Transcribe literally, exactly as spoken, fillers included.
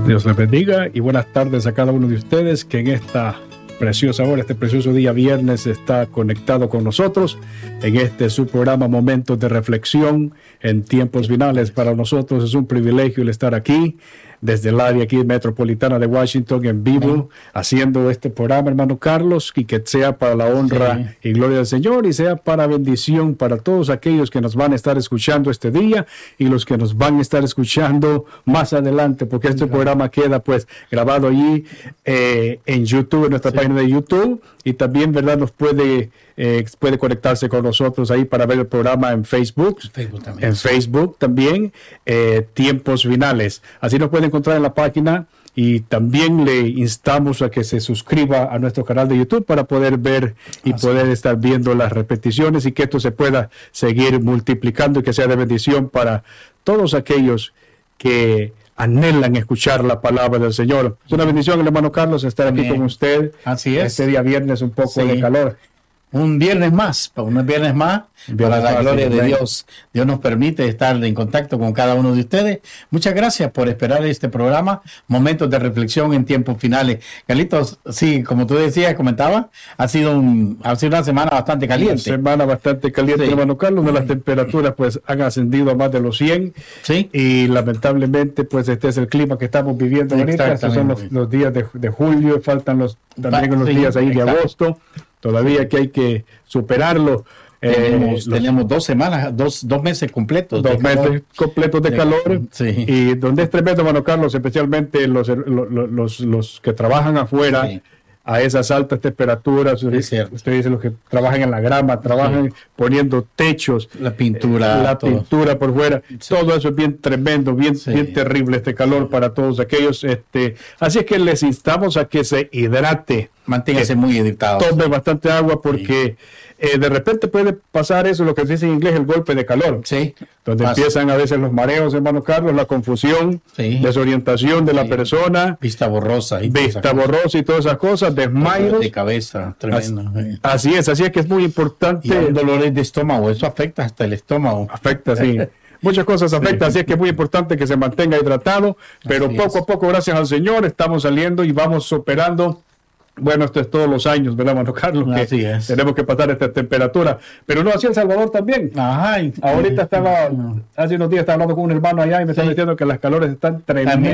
Dios les bendiga y buenas tardes a cada uno de ustedes que en esta preciosa hora, este precioso día viernes está conectado con nosotros en este su programa Momentos de Reflexión en tiempos finales. Para nosotros es un privilegio el estar aquí desde el área aquí metropolitana de Washington en vivo, sí, haciendo este programa, hermano Carlos, y que sea para la honra sí. y gloria del Señor y sea para bendición para todos aquellos que nos van a estar escuchando este día y los que nos van a estar escuchando más adelante, porque este sí, programa queda pues grabado allí eh, en YouTube, en nuestra sí. página de YouTube, y también, ¿verdad?, nos puede eh, puede conectarse con nosotros ahí para ver el programa en Facebook, Facebook también, en sí. Facebook también, eh, tiempos finales. Así nos puede encontrar en la página, y también le instamos a que se suscriba a nuestro canal de YouTube para poder ver y Así poder es. estar viendo las repeticiones y que esto se pueda seguir multiplicando y que sea de bendición para todos aquellos que anhelan escuchar la palabra del Señor. Es una bendición, el hermano Carlos, estar Amén. aquí con usted. Así es. Este día viernes un poco sí. de calor. Un viernes más, un viernes más, viernes para la gloria de Dios. Dios nos permite estar en contacto con cada uno de ustedes. Muchas gracias por esperar este programa, Momentos de Reflexión en tiempos finales. Carlitos, sí, como tú decías, comentaba, ha sido, un, ha sido una semana bastante caliente. Una semana bastante caliente, sí. hermano Carlos, donde las temperaturas pues han ascendido a más de los cien. Sí. Y lamentablemente pues este es el clima que estamos viviendo ahorita. Estos son los, los días de, de julio, faltan los también Va, los sí, días ahí exacto. de agosto. Todavía que hay que superarlo. Tenemos, eh, los, tenemos dos semanas, dos, dos meses completos. Dos meses calor. completos de, de calor. Sí. Y donde es tremendo, hermano Carlos, especialmente los, los, los, los que trabajan afuera sí. a esas altas temperaturas. Sí, usted dice los que trabajan en la grama, trabajan sí. poniendo techos. La pintura. Eh, la todo. pintura por fuera. Sí. Todo eso es bien tremendo, bien, sí. bien terrible este calor sí. para todos aquellos. Este, así es que les instamos a que se hidrate. Manténgase eh, muy hidratado. Tome bastante agua porque sí. eh, de repente puede pasar eso, lo que se dice en inglés, el golpe de calor. Sí. Donde Pasa. empiezan a veces los mareos, hermano Carlos, la confusión, sí. desorientación de sí. la persona. Vista borrosa. Y vista borrosa y todas esas cosas, desmayos. De cabeza, tremendo. Así, así es, así es que es muy importante. Y dolores de estómago, eso afecta hasta el estómago. Afecta, sí. Muchas cosas afectan, sí. así es que es muy importante que se mantenga hidratado, pero así poco es. a poco, gracias al Señor, estamos saliendo y vamos superando. Bueno, esto es todos los años, ¿verdad, hermano Carlos? Que así es. Tenemos que pasar esta temperatura. Pero no, así El Salvador también. Ajá. Ahorita estaba, hace unos días estaba hablando con un hermano allá y me sí. estaba diciendo que las calores están tremendas.